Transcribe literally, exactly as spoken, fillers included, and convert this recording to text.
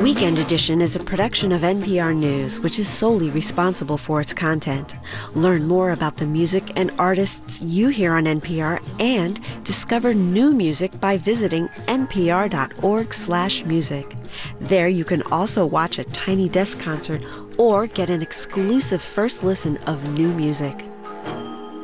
Weekend Edition is a production of N P R News, which is solely responsible for its content. Learn more about the music and artists you hear on N P R and discover new music by visiting npr.org slash music. There you can also watch a Tiny Desk concert or get an exclusive first listen of new music.